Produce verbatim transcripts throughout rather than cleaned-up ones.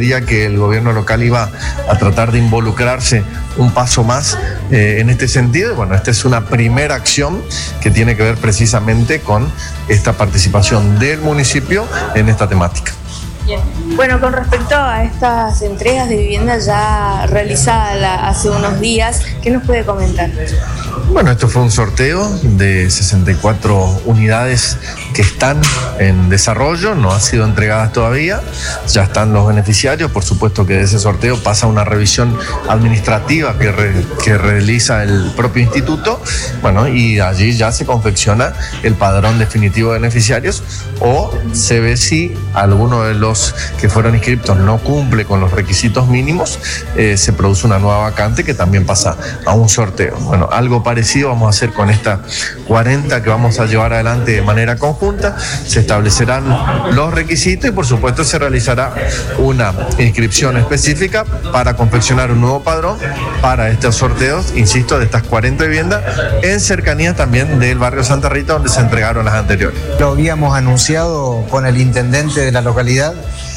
sugería que el gobierno local iba a tratar de involucrarse un paso más eh, en este sentido. Bueno, esta es una primera acción que tiene que ver precisamente con esta participación del municipio en esta temática. Bien. Bueno, con respecto a estas entregas de vivienda ya realizadas hace unos días, ¿qué nos puede comentar? Bueno, esto fue un sorteo de sesenta y cuatro unidades que están en desarrollo, no han sido entregadas todavía, ya están los beneficiarios. Por supuesto que de ese sorteo pasa una revisión administrativa que, re, que realiza el propio instituto, bueno, y allí ya se confecciona el padrón definitivo de beneficiarios, o se ve si alguno de los que fueron inscriptos no cumple con los requisitos mínimos, eh, se produce una nueva vacante que también pasa a un sorteo. Bueno, algo parecido vamos a hacer con estas cuarenta que vamos a llevar adelante de manera conjunta. Se establecerán los requisitos y por supuesto se realizará una inscripción específica para confeccionar un nuevo padrón para estos sorteos, insisto, de estas cuarenta viviendas en cercanía también del barrio Santa Rita, donde se entregaron las anteriores. Lo habíamos anunciado con el intendente de la localidad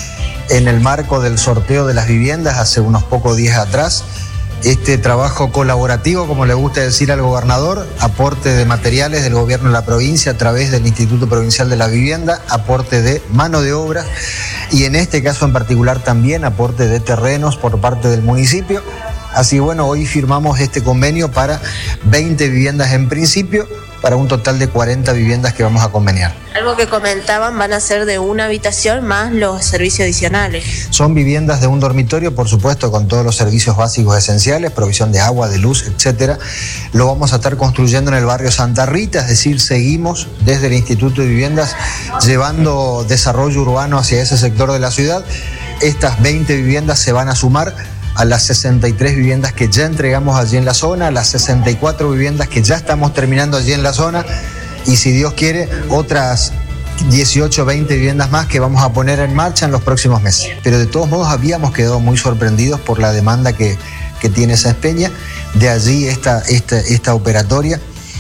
en el marco del sorteo de las viviendas hace unos pocos días atrás. Este trabajo colaborativo, como le gusta decir al gobernador, aporte de materiales del gobierno de la provincia a través del Instituto Provincial de la Vivienda, aporte de mano de obra y en este caso en particular también aporte de terrenos por parte del municipio. Así bueno, hoy firmamos este convenio para veinte viviendas en principio, para un total de cuarenta viviendas que vamos a conveniar. Algo que comentaban, van a ser de una habitación más los servicios adicionales. Son viviendas de un dormitorio, por supuesto, con todos los servicios básicos esenciales, provisión de agua, de luz, etcétera. Lo vamos a estar construyendo en el barrio Santa Rita, es decir, seguimos desde el Instituto de Viviendas llevando desarrollo urbano hacia ese sector de la ciudad. Estas veinte viviendas se van a sumar a las sesenta y tres viviendas que ya entregamos allí en la zona, a las sesenta y cuatro viviendas que ya estamos terminando allí en la zona, y si Dios quiere, otras dieciocho, veinte viviendas más que vamos a poner en marcha en los próximos meses. Pero de todos modos habíamos quedado muy sorprendidos por la demanda que, que tiene Sáenz Peña, de allí esta, esta, esta operatoria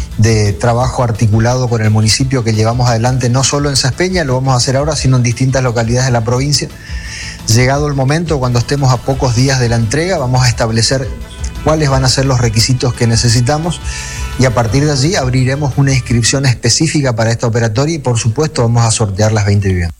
de trabajo articulado con el municipio que llevamos adelante no solo en Sáenz Peña, lo vamos a hacer ahora, sino en distintas localidades de la provincia. Llegado el momento, cuando estemos a pocos días de la entrega, vamos a establecer cuáles van a ser los requisitos que necesitamos y a partir de allí abriremos una inscripción específica para esta operatoria y por supuesto vamos a sortear las veinte viviendas.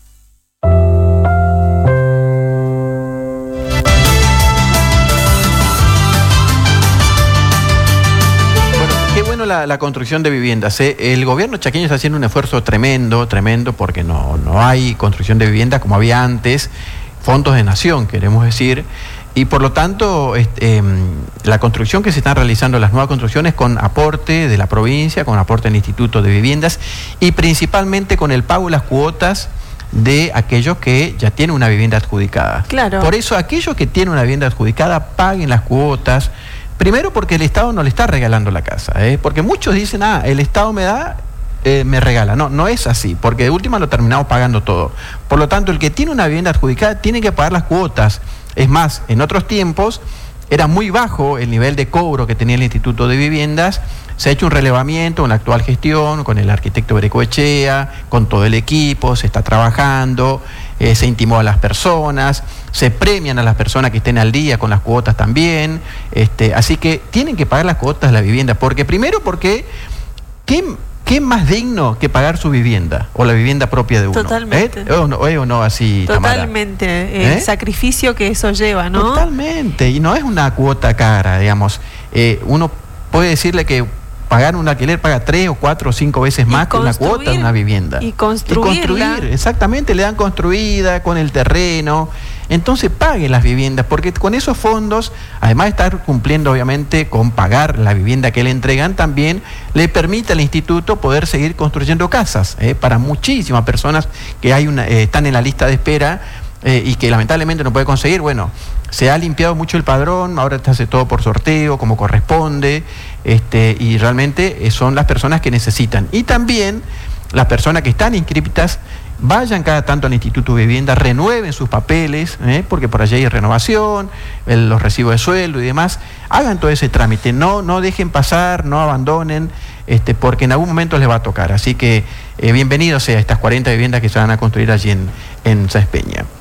La, la construcción de viviendas. ¿eh? El gobierno chaqueño está haciendo un esfuerzo tremendo, tremendo, porque no, no hay construcción de viviendas como había antes, fondos de nación, queremos decir, y por lo tanto este, eh, la construcción que se están realizando, las nuevas construcciones con aporte de la provincia, con aporte del Instituto de Viviendas y principalmente con el pago de las cuotas de aquellos que ya tienen una vivienda adjudicada. Claro. Por eso aquellos que tienen una vivienda adjudicada paguen las cuotas. Primero porque el Estado no le está regalando la casa, ¿eh? Porque muchos dicen, ah, el Estado me da, eh, me regala. No, no es así, porque de última lo terminamos pagando todo. Por lo tanto, el que tiene una vivienda adjudicada tiene que pagar las cuotas. Es más, en otros tiempos era muy bajo el nivel de cobro que tenía el Instituto de Viviendas. Se ha hecho un relevamiento en la actual gestión, con el arquitecto Berecoechea, con todo el equipo, se está trabajando, eh, se intimó a las personas, se premian a las personas que estén al día con las cuotas también, este, así que tienen que pagar las cuotas de la vivienda, porque primero porque ¿qué, qué más digno que pagar su vivienda o la vivienda propia de uno? Totalmente. ¿Eh? ¿O no, o no así, Totalmente, Tamara? el ¿Eh? sacrificio que eso lleva, ¿no? Totalmente, y no es una cuota cara, digamos, eh, uno puede decirle que pagar un alquiler paga tres o cuatro o cinco veces más que una cuota de una vivienda. Y construirla. Y construir, exactamente, le dan construida con el terreno. Entonces paguen las viviendas, porque con esos fondos, además de estar cumpliendo obviamente con pagar la vivienda que le entregan, también le permite al instituto poder seguir construyendo casas eh, para muchísimas personas que hay una, eh, están en la lista de espera eh, y que lamentablemente no puede conseguir. Bueno, se ha limpiado mucho el padrón, ahora se hace todo por sorteo, como corresponde, este, y realmente son las personas que necesitan. Y también las personas que están inscritas, vayan cada tanto al Instituto de Vivienda, renueven sus papeles, ¿eh? porque por allí hay renovación, el, los recibos de sueldo y demás, hagan todo ese trámite, no, no dejen pasar, no abandonen, este, porque en algún momento les va a tocar. Así que eh, bienvenidos a estas cuarenta viviendas que se van a construir allí en, en Sáenz Peña.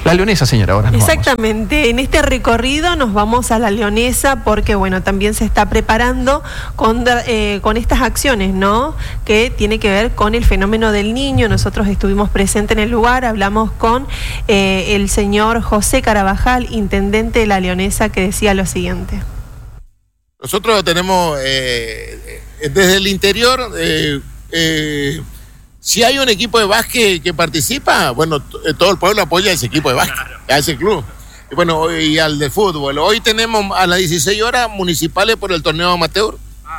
La Leonesa, señora, ahora nos Exactamente, vamos. En este recorrido nos vamos a la Leonesa porque, bueno, también se está preparando con, eh, con estas acciones, ¿no? Que tiene que ver con el fenómeno del niño. Nosotros estuvimos presentes en el lugar, hablamos con eh, el señor José Carabajal, intendente de la Leonesa, que decía lo siguiente. Nosotros tenemos, eh, desde el interior, eh, eh, si hay un equipo de básquet que participa, bueno, t- todo el pueblo apoya a ese equipo de básquet, a ese club. Y bueno, y al de fútbol. Hoy tenemos a las dieciséis horas municipales por el torneo amateur,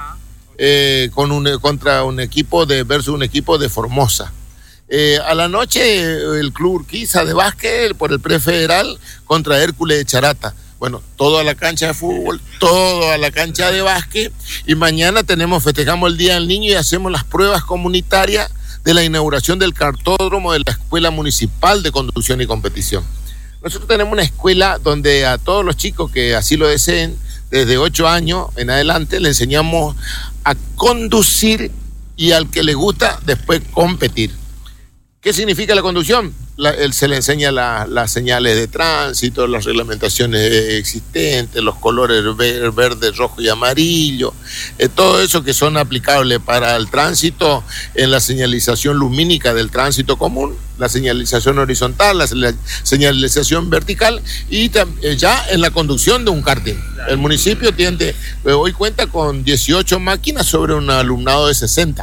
eh, con un, contra un equipo de, versus un equipo de Formosa. Eh, a la noche, el club Urquiza de básquet por el prefederal contra Hércules de Charata. Bueno, todo a la cancha de fútbol, todo a la cancha de básquet. Y mañana tenemos, festejamos el Día del Niño y hacemos las pruebas comunitarias de la inauguración del cartódromo de la Escuela Municipal de Conducción y Competición. Nosotros tenemos una escuela donde a todos los chicos que así lo deseen, desde ocho años en adelante, le enseñamos a conducir y al que le gusta después competir. ¿Qué significa la conducción? La, él se le enseña la, las señales de tránsito, las reglamentaciones existentes, los colores ver, verde, rojo y amarillo, eh, todo eso que son aplicables para el tránsito en la señalización lumínica del tránsito común, la señalización horizontal, la señalización vertical y eh, ya en la conducción de un karting. El municipio tiene, eh, hoy cuenta con dieciocho máquinas sobre un alumnado de sesenta.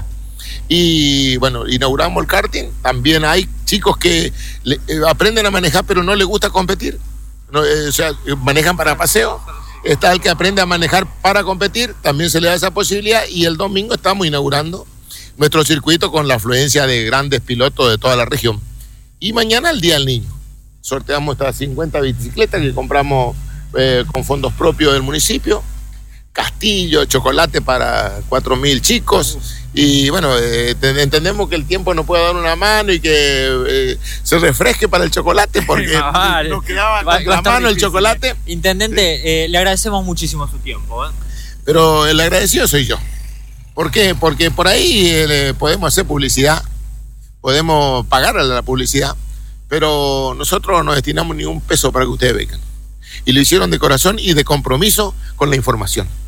Y bueno, inauguramos el karting. También hay chicos que le, eh, aprenden a manejar pero no les gusta competir, no, eh, o sea, manejan para paseo. Está el que aprende a manejar para competir, también se le da esa posibilidad. Y el domingo estamos inaugurando nuestro circuito con la afluencia de grandes pilotos de toda la región. Y mañana el Día del Niño sorteamos estas cincuenta bicicletas que compramos eh, con fondos propios del municipio, castillo, chocolate para cuatro mil chicos. Y bueno, eh, te, entendemos que el tiempo nos puede dar una mano y que eh, se refresque para el chocolate porque no, vale. nos quedaba con la mano el chocolate. Intendente, sí. eh, le agradecemos muchísimo su tiempo. ¿eh? Pero el agradecido soy yo. ¿Por qué? Porque por ahí eh, podemos hacer publicidad, podemos pagar a la publicidad, pero nosotros no destinamos ni un peso para que ustedes vengan. Y lo hicieron de corazón y de compromiso con la información.